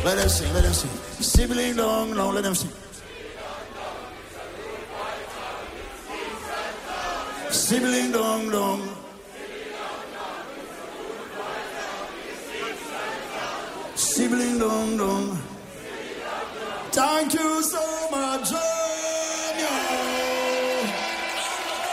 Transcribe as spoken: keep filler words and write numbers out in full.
Let them sing, let them sing. Sibling dong, no, let them sing. Sibling dong, dong. Sibling dong, dong. Thank you.